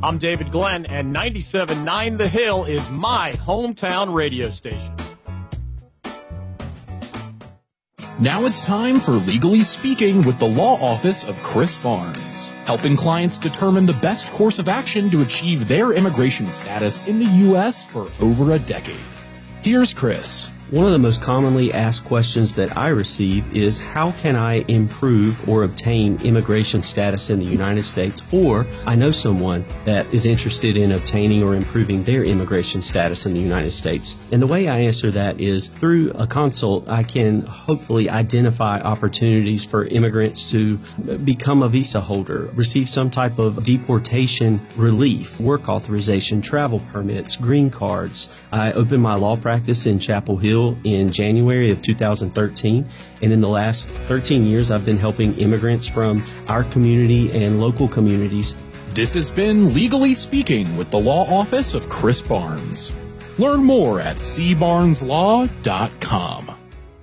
I'm David Glenn, and 97.9 The Hill is my hometown radio station. Now it's time for Legally Speaking with the Law Office of Chris Barnes, helping clients determine the best course of action to achieve their immigration status in the U.S. for over a decade. Here's Chris. One of the most commonly asked questions that I receive is, how can I improve or obtain immigration status in the United States? Or I know someone that is interested in obtaining or improving their immigration status in the United States. And the way I answer that is through a consult, I can hopefully identify opportunities for immigrants to become a visa holder, receive some type of deportation relief, work authorization, travel permits, green cards. I opened my law practice in Chapel Hill in January of 2013, and in the last 13 years I've been helping immigrants from our community and local communities. This has been Legally Speaking with the Law Office of Chris Barnes. Learn more at cbarneslaw.com.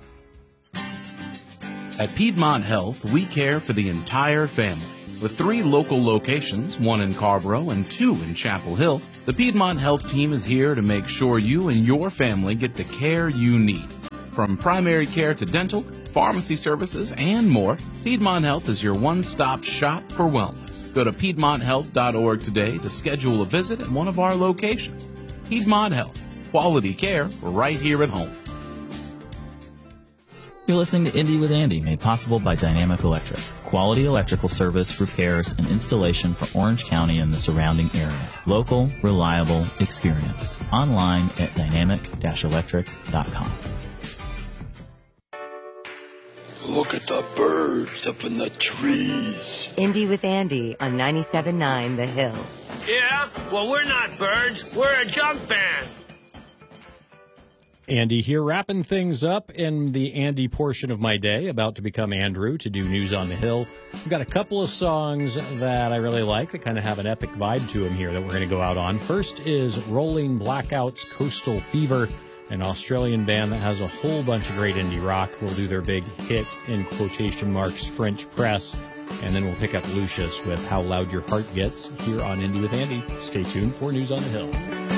At Piedmont Health, we care for the entire family. With 3 local locations, 1 in Carborough and 2 in Chapel Hill, the Piedmont Health team is here to make sure you and your family get the care you need. From primary care to dental, pharmacy services, and more, Piedmont Health is your one-stop shop for wellness. Go to PiedmontHealth.org today to schedule a visit at one of our locations. Piedmont Health, quality care right here at home. You're listening to Indy with Andy, made possible by Dynamic Electric. Quality electrical service, repairs, and installation for Orange County and the surrounding area. Local, reliable, experienced. Online at dynamic-electric.com. Look at the birds up in the trees. Indy with Andy on 97.9 The Hill. Yeah? Well, we're not birds. We're a junk band. Andy here, wrapping things up in the Andy portion of my day, about to become Andrew to do News on the Hill. We've got a couple of songs that I really like that kind of have an epic vibe to them here that we're going to go out on. First is Rolling Blackouts' Coastal Fever, an Australian band that has a whole bunch of great indie rock. We'll do their big hit, in quotation marks, French Press, and then we'll pick up Lucius with How Loud Your Heart Gets here on Indy with Andy. Stay tuned for News on the Hill.